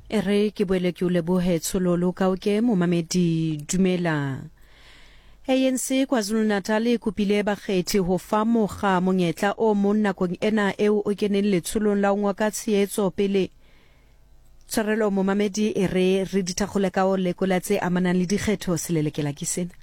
E re ke boele ke o lebohe Tshololo ka o ke momamedi dumela. ANC KwaZulu-Natal e kopile bakgethi ho fa mokga monyetla o mong nakong ena eo o keneng letsholong la ngwa ka tshehetso pele. Tshwarelo momamedi e re dithakgole ka o lekola tse amanang le dikgetho selelekela ke sena.